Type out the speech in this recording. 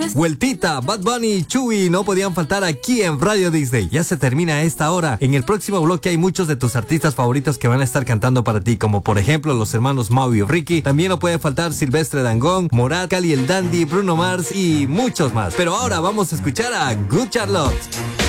Vueltita, Bad Bunny y Chewy no podían faltar aquí en Radio Disney. Ya se termina esta hora. En el próximo bloque hay muchos de tus artistas favoritos que van a estar cantando para ti, como por ejemplo los hermanos Mau y Ricky. También no puede faltar Silvestre Dangond, Morat, Cali el Dandy, Bruno Mars y muchos más. Pero ahora vamos a escuchar a Good Charlotte.